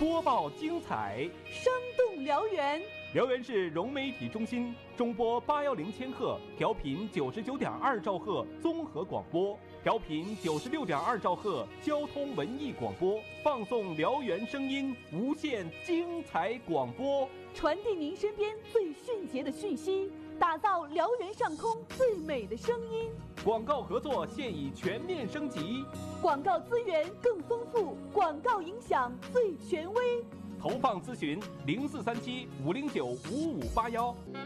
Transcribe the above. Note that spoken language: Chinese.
播报精彩， 生动辽源。 辽源市融媒体中心中波810千赫，调频99.2兆赫综合广播，调频96.2兆赫交通文艺广播，放送辽源声音，无限精彩广播， 传递您身边最迅捷的讯息，打造辽源上空最美的声音。 广告合作现已全面升级， 广告资源更丰富，广告影响最权威。 投放咨询0437-509-5581。